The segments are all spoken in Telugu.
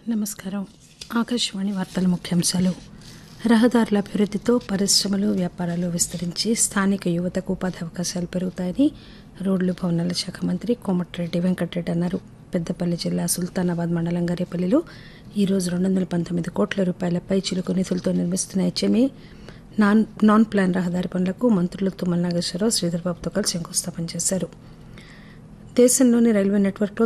నమస్కారం. ఆకాశవాణి వార్తల ముఖ్యాంశాలు. రహదారుల అభివృద్ధితో పరిశ్రమలు, వ్యాపారాలు విస్తరించి స్థానిక యువతకు ఉపాధి అవకాశాలు పెరుగుతాయని రోడ్లు, భవనాల శాఖ మంత్రి కోమటిరెడ్డి వెంకటరెడ్డి అన్నారు. పెద్దపల్లి జిల్లా సుల్తానాబాద్ మండలం గరేపల్లిలో ఈరోజు 219 కోట్ల రూపాయల పైచిలుకు నిధులతో నిర్మిస్తున్న హెచ్ఎంఈ నాన్ ప్లాన్ రహదారి పనులకు మంత్రులు తుమ్మల నాగేశ్వరరావు, శ్రీధర్బాబుతో కలిసి శంకుస్థాపన చేశారు. దేశంలోని రైల్వే నెట్వర్క్లో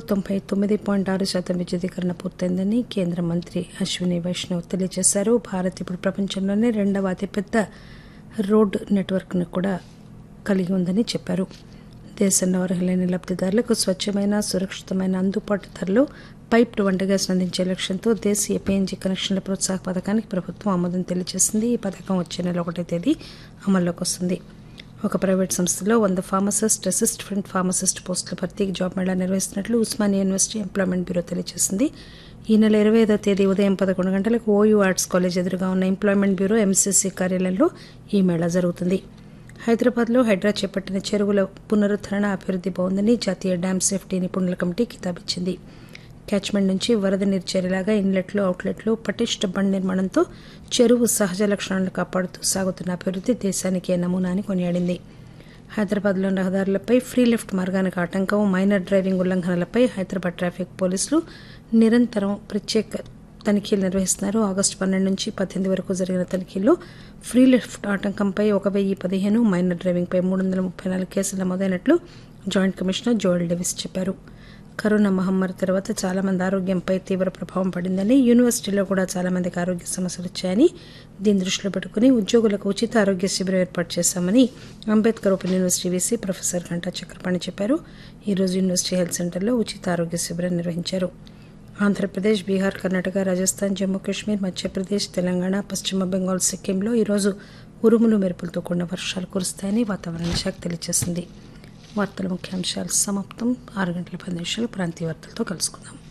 99.6% విద్యుదీకరణ పూర్తయిందని కేంద్ర మంత్రి అశ్విని వైష్ణవ్ తెలియజేశారు. భారత్ ఇప్పుడు ప్రపంచంలోనే 2వ అతిపెద్ద రోడ్ నెట్వర్క్ను కూడా కలిగి ఉందని చెప్పారు. దేశంలో అర్హులైన లబ్దిదారులకు స్వచ్ఛమైన, సురక్షితమైన, అందుబాటు ధరలో పైప్డ్ వంట గ్యాస్ అందించే లక్ష్యంతో దేశీయ పీఎన్జీ కనెక్షన్ల ప్రోత్సాహ పథకానికి ప్రభుత్వం ఆమోదం తెలియజేసింది. ఈ పథకం వచ్చే నెల 1వ తేదీ అమల్లోకి వస్తుంది. ఒక ప్రైవేట్ సంస్థలో 100 ఫార్మసిస్ట్, అసిస్టెంట్ ఫార్మసిస్ట్ పోస్టుల భర్తీకి జాబ్ మేళా నిర్వహిస్తున్నట్లు ఉస్మానియా యూనివర్సిటీ ఎంప్లాయ్మెంట్ బ్యూరో తెలియజేసింది. ఈ నెల 25వ తేదీ ఉదయం 11 గంటలకు ఓయూ ఆర్ట్స్ కాలేజ్ ఎదురుగా ఉన్న ఎంప్లాయ్మెంట్ బ్యూరో ఎంసీసీ కార్యాలయంలో ఈ మేళా జరుగుతుంది. హైదరాబాద్లో హైడ్రా చేపట్టిన చెరువుల పునరుద్దరణ, అభివృద్ధి బాగుందని జాతీయ డ్యామ్ సేఫ్టీ నిపుణుల కమిటీ కితాబిచ్చింది. క్యాచ్మెంట్ నుంచి వరద నీరు చేరేలాగా ఇన్లెట్లు, అవుట్లెట్లు, పటిష్ట బండ్ నిర్మాణంతో చెరువు సహజ లక్షణాలను కాపాడుతూ సాగుతున్న అభివృద్ధి దేశానికే నమూనా అని కొనియాడింది. హైదరాబాద్లోని రహదారులపై ఫ్రీ లెఫ్ట్ మార్గానికి ఆటంకం, మైనర్ డ్రైవింగ్ ఉల్లంఘనలపై హైదరాబాద్ ట్రాఫిక్ పోలీసులు నిరంతరం ప్రత్యేక తనిఖీలు నిర్వహిస్తున్నారు. ఆగస్టు 12 నుంచి 18 వరకు జరిగిన తనిఖీల్లో ఫ్రీ లెఫ్ట్ ఆటంకంపై 1015, మైనర్ డ్రైవింగ్పై 334 కేసులు నమోదైనట్లు జాయింట్ కమిషనర్ జోయల్ డేవిస్ చెప్పారు. కరోనా మహమ్మారి తర్వాత చాలా మంది ఆరోగ్యంపై తీవ్ర ప్రభావం పడిందని, యూనివర్సిటీలో కూడా చాలా మందికి ఆరోగ్య సమస్యలు వచ్చాయని, దీన్ని దృష్టిలో పెట్టుకుని ఉద్యోగులకు ఉచిత ఆరోగ్య శిబిరం ఏర్పాటు చేశామని Ambedkar open university VC professor Ganta Chakrapani చెప్పారు. ఈరోజు యూనివర్సిటీ హెల్త్ సెంటర్లో ఉచిత ఆరోగ్య శిబిరం నిర్వహించారు. ఆంధ్రప్రదేశ్, బీహార్, కర్ణాటక, రాజస్థాన్, జమ్మూ కాశ్మీర్, మధ్యప్రదేశ్, తెలంగాణ, పశ్చిమ బెంగాల్, సిక్కింలో ఈరోజు ఉరుములు, మెరుపులతో కూడిన వర్షాలు కురుస్తాయని వాతావరణ శాఖ తెలియజేసింది. వార్తల ముఖ్యాంశాలు సమాప్తం. 6 గంటల 10 నిమిషాలు ప్రాంతీయ వార్తలతో కలుసుకుందాం.